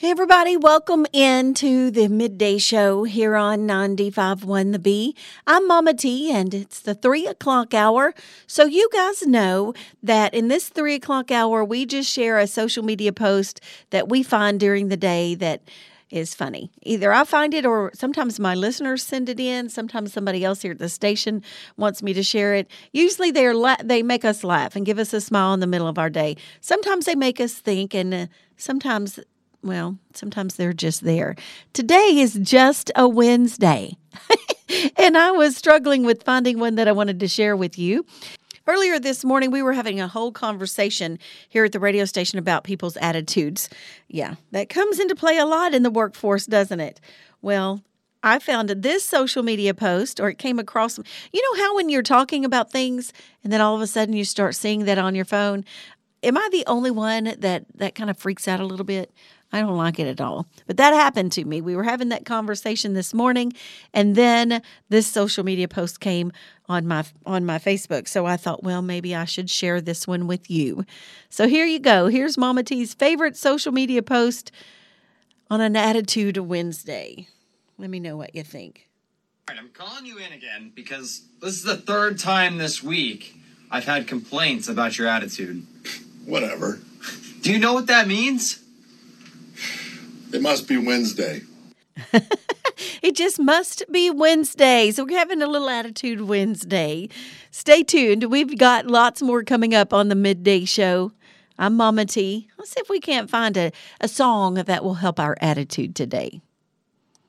Hey everybody, welcome into the midday show here on 95.1 The Bee. I'm Mama T and it's the 3 o'clock hour. So you guys know that in this 3 o'clock hour, we just share a social media post that we find during the day that is funny. Either I find it or sometimes my listeners send it in. Sometimes somebody else here at the station wants me to share it. Usually they make us laugh and give us a smile in the middle of our day. Sometimes they make us think and sometimes they're just there. Today is just a Wednesday, and I was struggling with finding one that I wanted to share with you. Earlier this morning, we were having a whole conversation here at the radio station about people's attitudes. Yeah, that comes into play a lot in the workforce, doesn't it? Well, I found this social media post, or it came across, you know how when you're talking about things and then all of a sudden you start seeing that on your phone? Am I the only one that kind of freaks out a little bit? I don't like it at all. But that happened to me. We were having that conversation this morning, and then this social media post came on my Facebook. So I thought, well, maybe I should share this one with you. So here you go. Here's Mama T's favorite social media post on an Attitude Wednesday. Let me know what you think. All right, I'm calling you in again because this is the third time this week I've had complaints about your attitude. Whatever. Do you know what that means? It must be Wednesday. It just must be Wednesday. So we're having a little Attitude Wednesday. Stay tuned. We've got lots more coming up on the midday show. I'm Mama T. Let's see if we can't find a song that will help our attitude today.